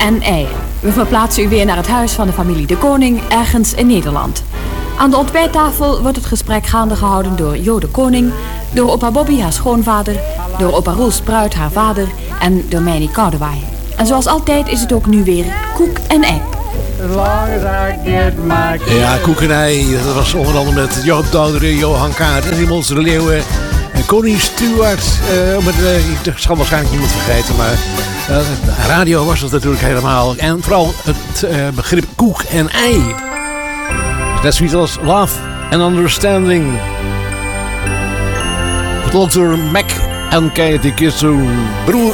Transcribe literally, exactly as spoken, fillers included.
en ei. We verplaatsen u weer naar het huis van de familie De Koning, ergens in Nederland. Aan de ontbijttafel wordt het gesprek gaande gehouden door Jo de Koning, door opa Bobby, haar schoonvader, door opa Roel Spruit, haar vader, en door Meini Koudewaai. En zoals altijd is het ook nu weer koek en ei. Ja, koek en ei. Dat was onder andere met Joop Douderen, Johan Kaart, en Mons de Leeuwen en Connie Stewart. Uh, met, uh, ik zal waarschijnlijk niemand vergeten, maar uh, radio was het natuurlijk helemaal. En vooral het uh, begrip koek en ei. Net zoiets als Love and Understanding. Vertolkt door Mac en Katie Kissoon. Broer